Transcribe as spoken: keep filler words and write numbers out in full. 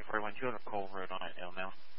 four one two on a Cole Road on Elm now.